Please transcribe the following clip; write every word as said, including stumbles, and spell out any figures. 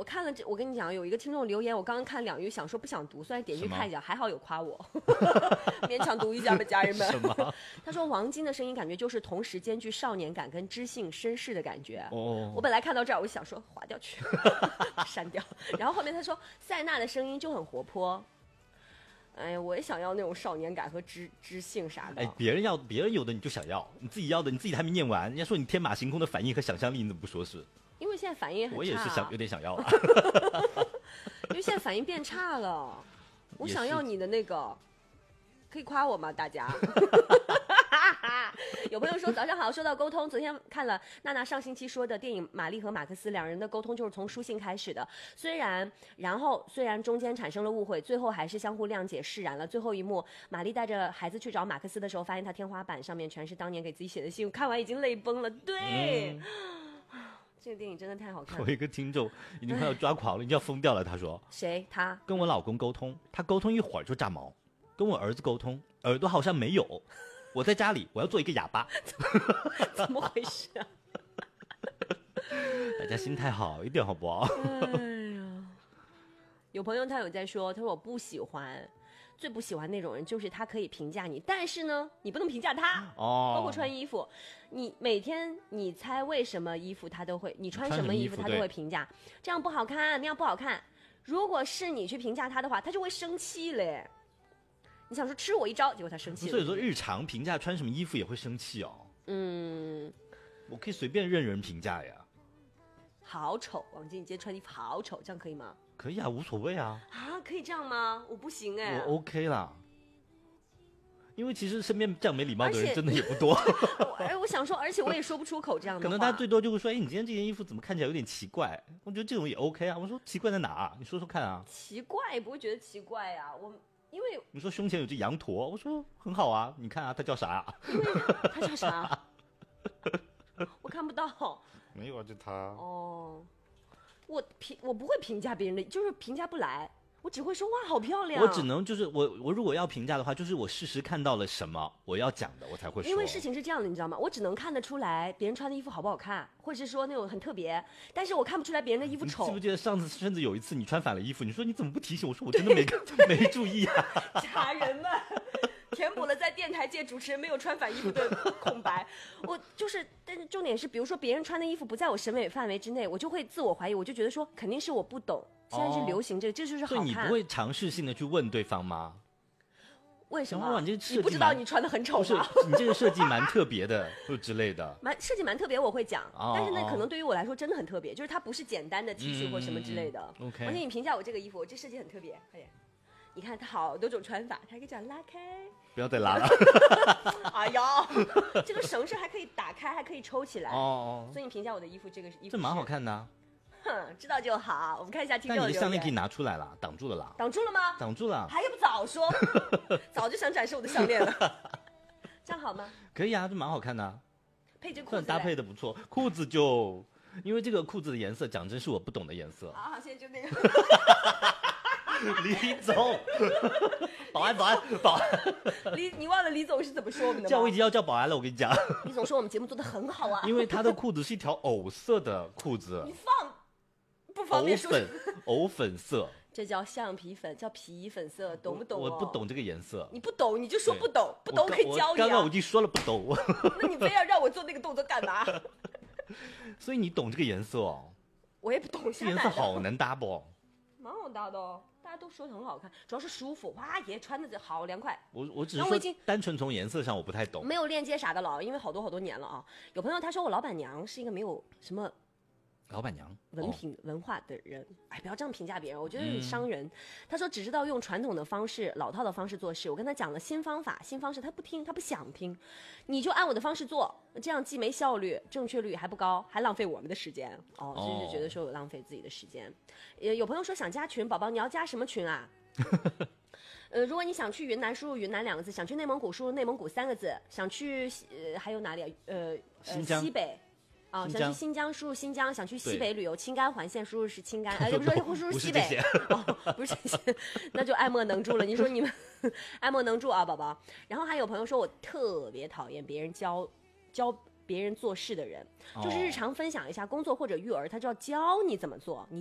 我看了这，我跟你讲，有一个听众留言，我刚刚看两句，想说不想读，虽然点进去看一下，还好有夸我，勉强读一下吧，家人们。 什么？ 他说王晶的声音感觉就是同时兼具少年感跟知性绅士的感觉。 哦， 我本来看到这儿，我想说划掉去，删掉。然后后面他说塞纳的声音就很活泼。哎呀，我也想要那种少年感和知知性啥的。 哎，别人要别人有的你就想要，你自己要的你自己还没念完，人家说你天马行空的反应和想象力，你怎么不说是？ 因为现在反应也很差、啊。 我也是想有点想要啊。 因为现在反应变差了，我想要你的那个，可以夸我吗？大家。有朋友说早上好，说到沟通，昨天看了娜娜上星期说的电影《玛丽和马克思》，两人的沟通就是从书信开始的。虽然，然后虽然中间产生了误会，最后还是相互谅解释然了。最后一幕，玛丽带着孩子去找马克思的时候，发现他天花板上面全是当年给自己写的信，看完已经泪崩了。对。嗯，这个电影真的太好看了。 我一个听众已经快要抓狂了，已经要疯掉了。他说：“ 谁？他跟我老公沟通，他沟通一会儿就炸毛；跟我儿子沟通，耳朵好像没有。我在家里，我要做一个哑巴。” 怎么回事啊？ 大家心态好一点，好不好？ 哎呀，有朋友他有在说，他说我不喜欢。最不喜欢那种人就是他可以评价你，但是呢你不能评价他哦。包括穿衣服，你每天你猜为什么衣服他都会，你穿什么衣服他都会评价，这样不好看，那样不好看。如果是你去评价他的话，他就会生气嘞。你想说吃我一招，结果他生气了。 所以说日常评价穿什么衣服也会生气哦。嗯，我可以随便任人评价呀。 好丑，王晶，你今天穿衣服好丑，这样可以吗？ 可以啊，无所谓啊。 啊，可以这样吗？我不行哎。 我 OK 啦，因为其实身边这样没礼貌的人真的也不多。 哎，我想说，而且我也说不出口这样的话。 可能他最多就会说：“哎，你今天这件衣服怎么看起来有点奇怪？”我觉得这种也 OK 啊。我说奇怪在哪儿？你说说看啊。 奇怪也不会觉得奇怪呀、啊，我因为你说胸前有只羊驼，我说很好啊。你看啊，它叫啥、啊？ 它叫啥？我看不到。 没有啊，就它。 哦。我评我不会评价别人的，就是评价不来，我只会说哇好漂亮。 我只能就是我我如果要评价的话，就是我事实看到了什么我要讲的，我才会说。 因为事情是这样的，你知道吗？我只能看得出来别人穿的衣服好不好看，或者是说那种很特别，但是我看不出来别人的衣服丑。 你记不记得上次甚至有一次你穿反了衣服，你说你怎么不提醒我？说我真的没没注意啊。 家人们。填补了在电台界主持人没有穿反衣服的空白。我就是，但是重点是，比如说别人穿的衣服不在我审美范围之内，我就会自我怀疑，我就觉得说肯定是我不懂。现在是流行这个，哦、这就是好看。 所以你不会尝试性的去问对方吗？ 为什么？ 你这设计你不知道你穿的很丑吗？ 你这个设计蛮特别的，或之类的。 蛮设计蛮特别，我会讲， 哦、 但是呢，可能对于我来说真的很特别，就是它不是简单的 T 恤或什么之类的。 嗯、OK。 而且你评价我这个衣服，我这设计很特别，快点。你看它好多种穿法，它可以这样拉开， 不要再拉了。 哎呦，这个绳是还可以打开，还可以抽起来。哦，所以你评价我的衣服，这个衣服这蛮好看的、啊。 哼，知道就好。我们看一下听众留言。 但你的项链可以拿出来了，挡住了啦。 挡住了吗？ 挡住了。 还不早说，早就想展示我的项链了。这样好吗？ 可以啊，这蛮好看的、啊。 配这裤子搭配的不错，裤子就因为这个裤子的颜色，讲真是我不懂的颜色。 好好，现在就那个。 李总，保安，保安，保安。 李，你忘了李总是怎么说我们的吗？ 叫我已经要叫保安了，我跟你讲。 李总说我们节目做得很好啊。 因为他的裤子是一条藕色的裤子。 你放，不方便说。 藕粉，藕粉色。 这叫橡皮粉，叫皮粉色，懂不懂、哦？ 我不懂这个颜色。 你不懂你就说不懂，不懂可以教你、啊。 刚刚我已经说了不懂。 那你非要让我做那个动作干嘛？ 所以你懂这个颜色哦。 我也不懂， 这颜色好难搭不？ 蛮好搭的哦。大家都说很好看，主要是舒服。哇耶，穿的好凉快。 我我只是说单纯从颜色上我不太懂， 没有链接啥的了，因为好多好多年了啊。有朋友他说我老板娘是一个没有什么老板娘文凭、哦、文化的人，哎，不要这样评价别人，我觉得很伤人。嗯、他说只知道用传统的方式、老套的方式做事。我跟他讲了新方法、新方式，他不听，他不想听。你就按我的方式做，这样既没效率，正确率还不高，还浪费我们的时间。哦，就是觉得说我浪费自己的时间。呃，有朋友说想加群，宝宝你要加什么群啊？呃，如果你想去云南，输入云南两个字；想去内蒙古，输入内蒙古三个字；想去呃还有哪里啊？呃， 新疆、 呃、西北。啊、哦，想去新疆输入新疆，想去西北旅游青甘环线输入是青甘，哎，不是输入西北，哦，不是这些，那就爱莫能助了。你说你们爱莫能助啊，宝宝。然后还有朋友说我特别讨厌别人教教别人做事的人，就是日常分享一下工作或者育儿，他就要教你怎么做，你